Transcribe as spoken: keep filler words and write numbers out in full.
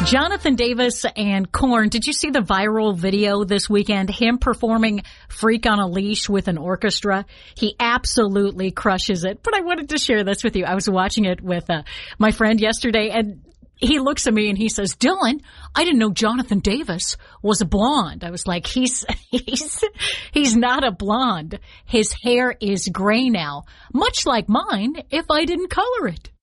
Jonathan Davis and Korn. Did you see the viral video this weekend? Him performing Freak on a Leash with an orchestra. He absolutely crushes it. But I wanted to share this with you. I was watching it with uh, my friend yesterday, and he looks at me and he says, Dylan, I didn't know Jonathan Davis was a blonde. I was like, he's, he's, he's not a blonde. His hair is gray now, much like mine if I didn't color it.